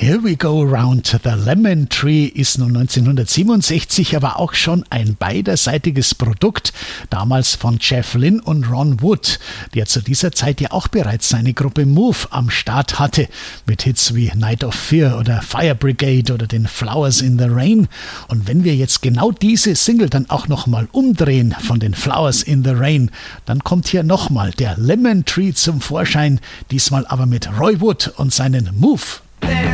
Here We Go Round the Lemon Tree ist nun 1967 aber auch schon ein beiderseitiges Produkt, damals von Jeff Lynne und Ron Wood, der zu dieser Zeit ja auch bereits seine Gruppe Move am Start hatte, mit Hits wie Night of Fear oder Fire Brigade oder den Flowers in the Rain. Und wenn wir jetzt genau diese Single dann auch nochmal umdrehen von den Flowers in the Rain, dann kommt hier nochmal der Lemon Tree zum Vorschein, diesmal aber mit Roy Wood und seinen Move.